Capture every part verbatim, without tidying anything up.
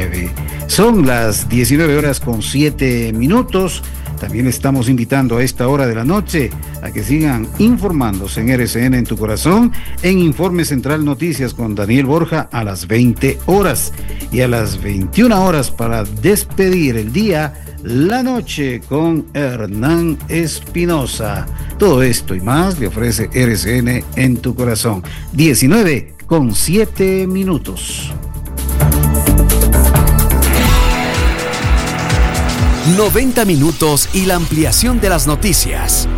nueve. Son las diecinueve horas con siete minutos. También estamos invitando a esta hora de la noche a que sigan informándose en R C N en tu corazón, en Informe Central Noticias con Daniel Borja a las veinte horas y a las veintiuna horas para despedir el día, la noche con Hernán Espinosa. Todo esto y más le ofrece R C N en tu corazón. diecinueve con siete minutos. noventa minutos y la ampliación de las noticias.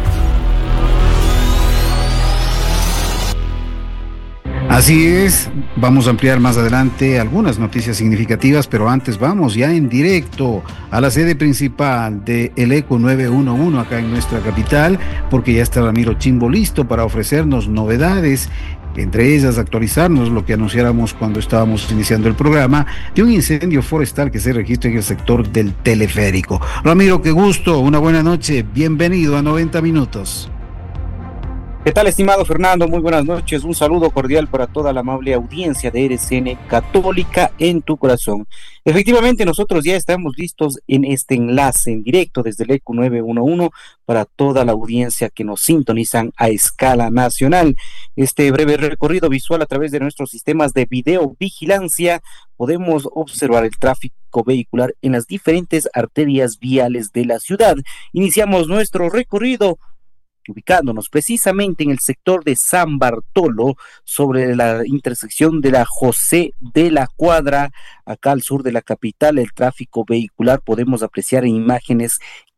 Así es, vamos a ampliar más adelante algunas noticias significativas, pero antes vamos ya en directo a la sede principal de el ECO nueve uno uno acá en nuestra capital, porque ya está Ramiro Chimbo listo para ofrecernos novedades, entre ellas actualizarnos lo que anunciáramos cuando estábamos iniciando el programa de un incendio forestal que se registra en el sector del teleférico. Ramiro, qué gusto, una buena noche, bienvenido a noventa minutos. ¿Qué tal, estimado Fernando? Muy buenas noches, un saludo cordial para toda la amable audiencia de R C N Católica en tu corazón. Efectivamente, nosotros ya estamos listos en este enlace en directo desde el ECO nueve uno uno para toda la audiencia que nos sintonizan a escala nacional. Este breve recorrido visual a través de nuestros sistemas de videovigilancia, podemos observar el tráfico vehicular en las diferentes arterias viales de la ciudad. Iniciamos nuestro recorrido ubicándonos precisamente en el sector de San Bartolo, sobre la intersección de la José de la Cuadra, acá al sur de la capital. El tráfico vehicular, podemos apreciar en imágenes,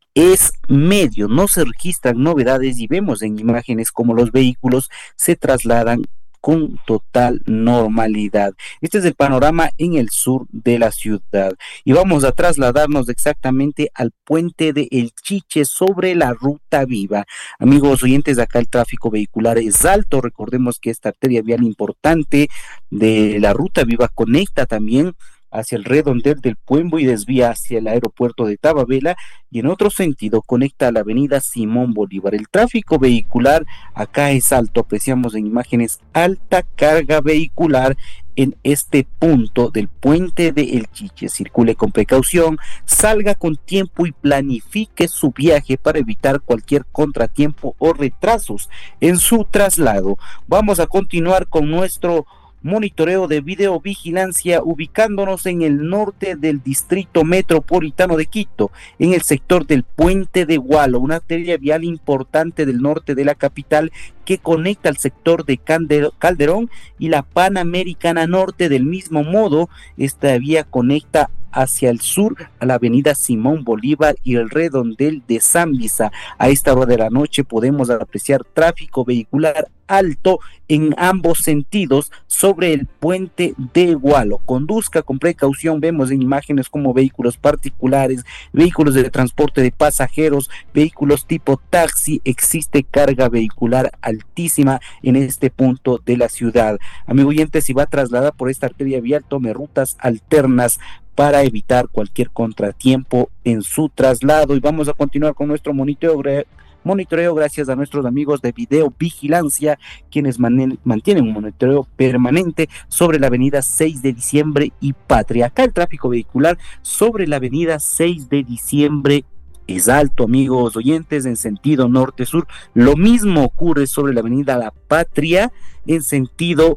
es medio, no se registran novedades y vemos en imágenes como los vehículos se trasladan con total normalidad. Este es el panorama en el sur de la ciudad y vamos a trasladarnos exactamente al puente de El Chiche sobre la Ruta Viva. Amigos oyentes, acá el tráfico vehicular es alto. Recordemos que esta arteria vial importante de la Ruta Viva conecta también hacia el redondel del Puembo y desvía hacia el aeropuerto de Tababela, y en otro sentido conecta a la avenida Simón Bolívar. El tráfico vehicular acá es alto, apreciamos en imágenes alta carga vehicular en este punto del puente de El Chiche. Circule con precaución, salga con tiempo y planifique su viaje para evitar cualquier contratiempo o retrasos en su traslado. Vamos a continuar con nuestro monitoreo de videovigilancia, ubicándonos en el norte del distrito metropolitano de Quito, en el sector del puente de Gualo, una arteria vial importante del norte de la capital que conecta al sector de Calderón y la Panamericana Norte. Del mismo modo, esta vía conecta hacia el sur a la avenida Simón Bolívar y el redondel de Zambisa. A esta hora de la noche podemos apreciar tráfico vehicular alto en ambos sentidos sobre el puente de Gualo. Conduzca con precaución. Vemos en imágenes como vehículos particulares, vehículos de transporte de pasajeros, vehículos tipo taxi. Existe carga vehicular altísima en este punto de la ciudad. Amigo oyente, si va a trasladar por esta arteria vial, tome rutas alternas para evitar cualquier contratiempo en su traslado. Y vamos a continuar con nuestro monitoreo, monitoreo gracias a nuestros amigos de videovigilancia, quienes man- mantienen un monitoreo permanente sobre la avenida seis de diciembre y Patria. Acá el tráfico vehicular sobre la avenida seis de diciembre es alto, amigos oyentes, en sentido norte-sur. Lo mismo ocurre sobre la avenida La Patria en sentido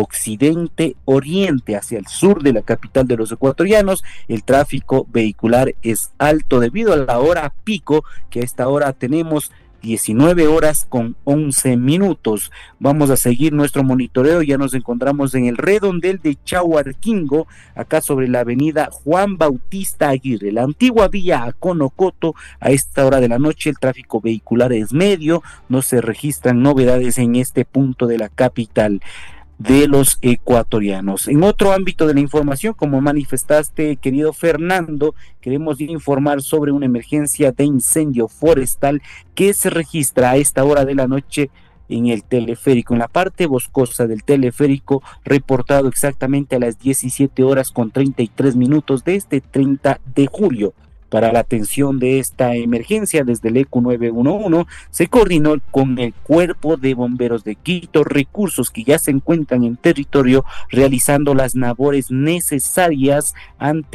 occidente-oriente, hacia el sur de la capital de los ecuatorianos. El tráfico vehicular es alto debido a la hora pico, que a esta hora tenemos diecinueve horas con once minutos. Vamos a seguir nuestro monitoreo. Ya nos encontramos en el redondel de Chahuarquingo, acá sobre la avenida Juan Bautista Aguirre, la antigua vía a Conocoto. A esta hora de la noche el tráfico vehicular es medio, no se registran novedades en este punto de la capital de los ecuatorianos. En otro ámbito de la información, como manifestaste, querido Fernando, queremos informar sobre una emergencia de incendio forestal que se registra a esta hora de la noche en el teleférico, en la parte boscosa del teleférico, reportado exactamente a las diecisiete horas con treinta y tres minutos de este treinta de julio. Para la atención de esta emergencia, desde el ECO nueve uno uno se coordinó con el Cuerpo de Bomberos de Quito, recursos que ya se encuentran en territorio realizando las labores necesarias ante